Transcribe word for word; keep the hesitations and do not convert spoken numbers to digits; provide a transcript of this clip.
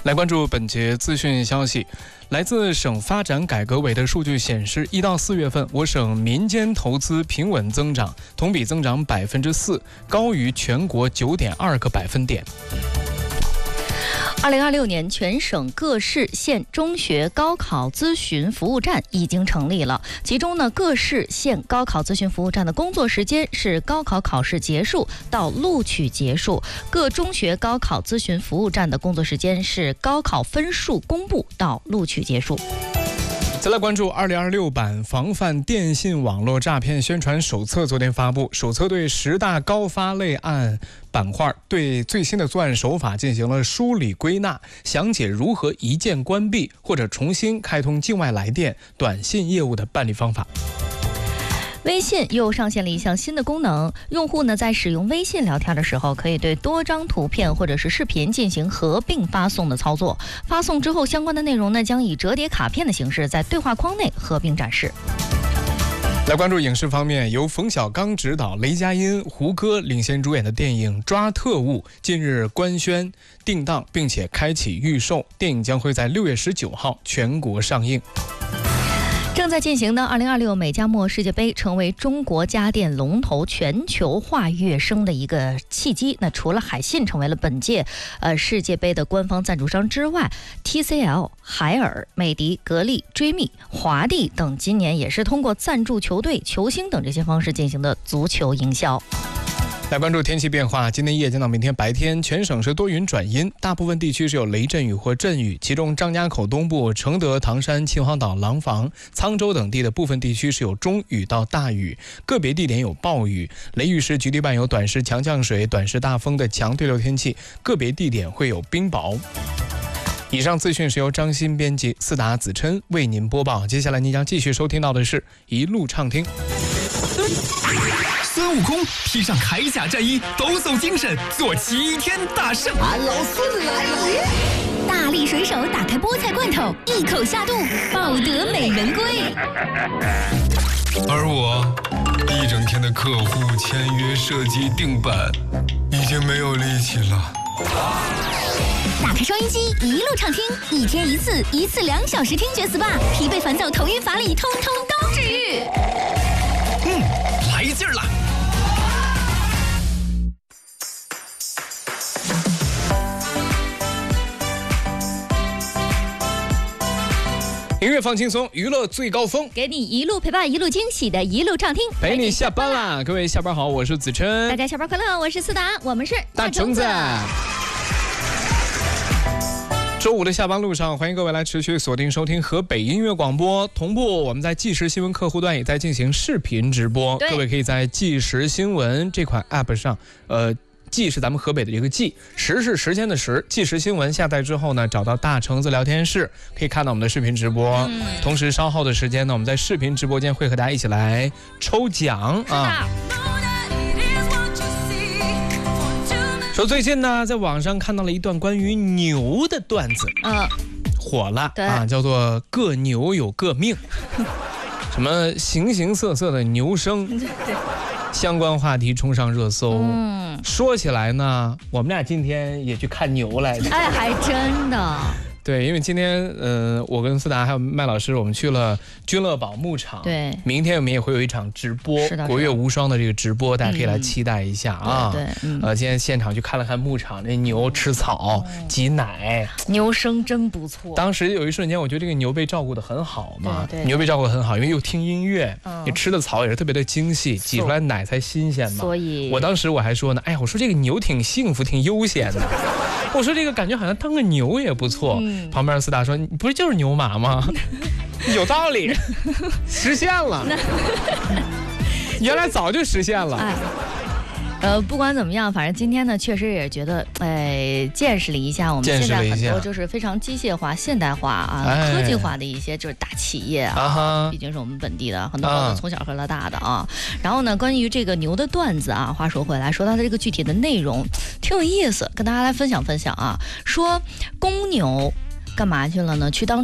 来关注本节资讯消息。来自省发展改革委的数据显示，一到四月份，我省民间投资平稳增长，同比增长百分之四，高于全国九点二个百分点。 二零二六年，全省各市县中学高考咨询服务站已经成立了。其中呢，各市县高考咨询服务站的工作时间是高考考试结束到录取结束；各中学高考咨询服务站的工作时间是高考分数公布到录取结束。 再来关注二零二六版防范电信网络诈骗宣传手册昨天发布，手册对十大高发类案板块对最新的作案手法进行了梳理归纳，详解如何一键关闭或者重新开通境外来电、短信业务的办理方法。 微信又上线了一项新的功能，用户呢在使用微信聊天的时候，可以对多张图片或者是视频进行合并发送的操作。发送之后，相关的内容呢将以折叠卡片的形式在对话框内合并展示。 来关注影视方面，由冯小刚执导、雷佳音、胡歌领衔主演的电影《抓特务》近日官宣定档，并且开启预售，电影将会在六月十九号全国上映。 正在进行的二零二六美加墨世界杯成为中国家电龙头全球化跃升的一个契机。那除了海信成为了本届呃世界杯的官方赞助商之外 ，T C L、海尔、美的、格力、追觅、华帝等今年也是通过赞助球队、球星等这些方式进行的足球营销。 来关注天气变化，今天夜间到明天白天，全省是多云转阴，大部分地区是有雷阵雨或阵雨，其中张家口东部、承德、唐山、秦皇岛、廊坊、沧州等地的部分地区是有中雨到大雨，个别地点有暴雨，雷雨时局地伴有短时强降水、短时大风的强对流天气，个别地点会有冰雹。以上资讯是由张鑫编辑，四达子琛为您播报。接下来您将继续收听到的是一路畅听。 孙悟空披上铠甲战衣，抖擞精神，做齐天大圣。 俺老孙来了！ 大力水手打开菠菜罐头，一口下肚，抱得美人归。 而我一整天的客户签约、设计、定版，已经没有力气了。 打开收音机，一路畅听，一天一次，一次两小时听觉 S P A， 疲惫烦躁、头晕乏力，通通都治愈。 嗯，来劲儿了！ 音乐放轻松，娱乐最高峰， 给你一路陪伴，一路惊喜的一路畅听， 陪你下班啦！各位下班好，我是子琛， 大家下班快乐，我是思达，我们是大橙子。周五的下班路上，欢迎各位来持续锁定收听河北音乐广播。同步我们在即时新闻客户端也在进行视频直播，各位可以在即时新闻这款 app 上，呃。即是咱们河北的一个即，时是时间的时，即时新闻下载之后呢，找到大橙子聊天室，可以看到我们的视频直播。嗯、同时稍后的时间呢，我们在视频直播间会和大家一起来抽奖啊。说最近呢，在网上看到了一段关于牛的段子，嗯，火了啊，叫做各牛有各命，什么形形色色的牛生。相关话题冲上热搜。嗯，说起来呢，我们俩今天也去看牛来着。 哎，还真的。 对，因为今天呃，我跟思达还有麦老师，我们去了君乐宝牧场。 对， 明天我们也会有一场直播，国乐无双的这个直播，大家可以来期待一下啊。 对，对嗯、 呃，今天现场去看了看牧场，那牛吃草、嗯、挤奶， 牛生真不错。 当时有一瞬间，我觉得这个牛被照顾得很好嘛， 对对对牛被照顾得很好，因为又听音乐，嗯、你吃的草也是特别的精细，挤出来奶才新鲜嘛。 所以， 我当时我还说呢，哎呀，我说这个牛挺幸福，挺悠闲的。我说这个感觉好像当个牛也不错。嗯、旁边四大说：“你不是就是牛马吗？”有道理，实现了。原来早就实现了。哎呃，不管怎么样，反正今天呢，确实也觉得，哎，见识了一下我们现在很多就是非常机械化、现代化啊、哎、科技化的一些就是大企业啊，啊毕竟是我们本地的，很多朋友从小喝到大的啊。然后呢，关于这个牛的段子啊，话说回来，说它的这个具体的内容挺有意思，跟大家来分享分享啊。说公牛干嘛去了呢？去当